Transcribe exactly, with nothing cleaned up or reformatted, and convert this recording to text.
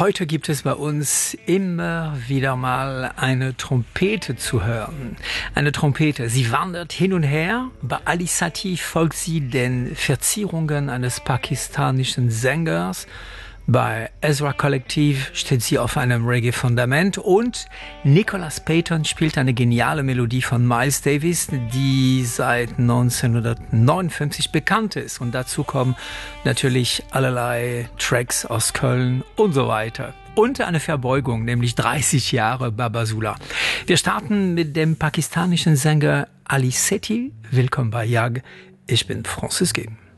Heute gibt es bei uns immer wieder mal eine Trompete zu hören. Eine Trompete, sie wandert hin und her. Bei Ali Sati folgt sie den Verzierungen eines pakistanischen Sängers. Bei Ezra Kollektiv steht sie auf einem Reggae-Fundament und Nicholas Payton spielt eine geniale Melodie von Miles Davis, die seit neunzehnhundertneunundfünfzig bekannt ist. Und dazu kommen natürlich allerlei Tracks aus Köln und so weiter. Und eine Verbeugung, nämlich dreißig Jahre Babasula. Wir starten mit dem pakistanischen Sänger Ali Sethi. Willkommen bei Jagd. Ich bin Francis G.